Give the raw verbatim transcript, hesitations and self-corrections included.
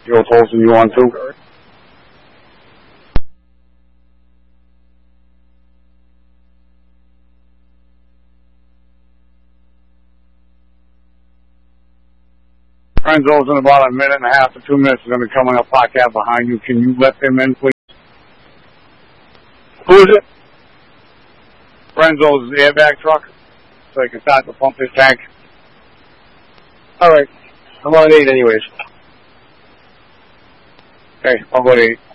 Joe Tolson, you on too? Renzo's in about a minute and a half to two minutes. Is going to be coming up podcast behind you. Can you let them in, please? Who is it? Renzo's airbag truck, so he can start to pump his tank. All right. I'm on eight anyways. Okay, I'll go to eight.